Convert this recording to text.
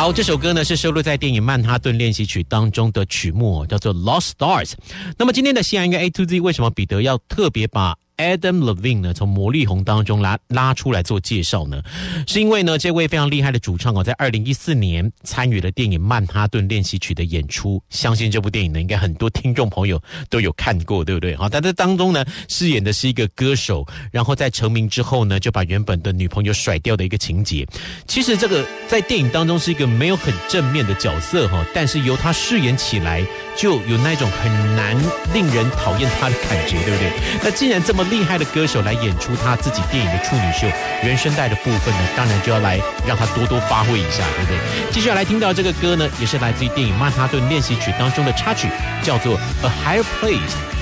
好，这首歌呢是收录在电影《曼哈顿练习曲》当中的曲目，叫做 Lost Stars。那么今天的西洋音乐 A to Z， 为什么彼得要特别把Adam Levine 呢从魔力红当中拉出来做介绍呢？是因为呢这位非常厉害的主唱在2014年参与了电影《曼哈顿练习曲》的演出，相信这部电影呢应该很多听众朋友都有看过，对不对？好，但在当中呢饰演的是一个歌手，然后在成名之后呢就把原本的女朋友甩掉的一个情节。其实这个在电影当中是一个没有很正面的角色，但是由他饰演起来就有那种很难令人讨厌他的感觉，对不对？那既然这么厉害的歌手来演出他自己电影的处女秀原声带的部分呢，当然就要来让他多多发挥一下，对不对？继续要来听到这个歌呢，也是来自于电影《曼哈顿练习曲》当中的插曲，叫做 A Higher Place。